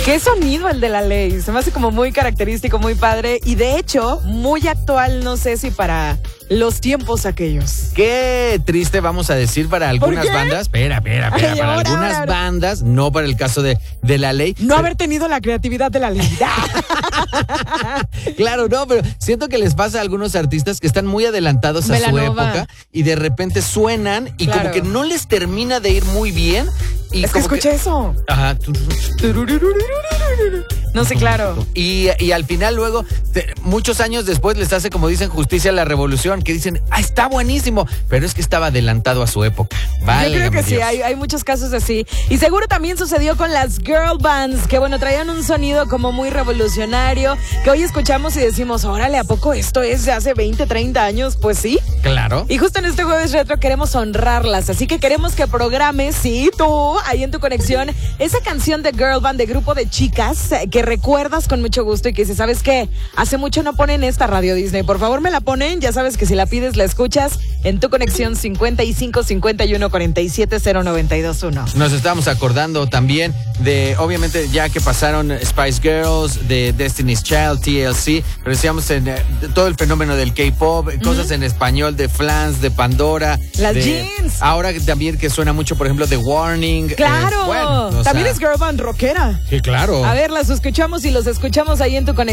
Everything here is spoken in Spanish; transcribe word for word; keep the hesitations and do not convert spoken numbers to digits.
Qué sonido el de La Ley. Se me hace como muy característico, muy padre. Y de hecho, muy actual, no sé si para los tiempos aquellos. Qué triste, vamos a decir, para algunas qué? bandas. Espera, espera, espera. Ay, para ahora, algunas ahora. bandas, no para el caso de, de La Ley. No pero, haber tenido la creatividad de La Ley. Claro, no, pero siento que les pasa a algunos artistas que están muy adelantados a su Melanova. época y de repente suenan y Claro. como que no les termina de ir muy bien. Y Es que como escuché eso. Ajá. No sé, claro. Y, y al final luego, te- muchos años después les hace, como dicen, justicia a la revolución, que dicen, ah, está buenísimo, pero es que estaba adelantado a su época. Yo creo que Válgame sí, Dios. hay, hay muchos casos así. Y seguro también sucedió con las girl bands, que bueno, traían un sonido como muy revolucionario, que hoy escuchamos y decimos, órale, ¿a poco esto es de hace veinte, treinta años? Pues sí. Claro. Y justo en este Jueves Retro queremos honrarlas, así que queremos que programes, sí, tú, ahí en tu conexión, esa canción de girl band, de grupo de chicas, eh, que recuerdas con mucho gusto y que dices, ¿sabes qué? Hace mucho no ponen esta Radio Disney, por favor me la ponen, ya sabes que si la pides la escuchas en tu conexión cincuenta y cinco, cincuenta y uno, cuarenta y siete, cero noventa y dos uno. Nos estamos acordando también de, obviamente, ya que pasaron Spice Girls, de Destiny's Child, T L C, pero decíamos en eh, de todo el fenómeno del K-pop, uh-huh. Cosas en español de Flans, de Pandora. Las de, jeans. Ahora también que suena mucho, por ejemplo, de Warning. Claro. Eh, bueno, o también sea, es girl band rockera. Sí, claro. A ver, las escuchamos y los escuchamos ahí en tu conexión.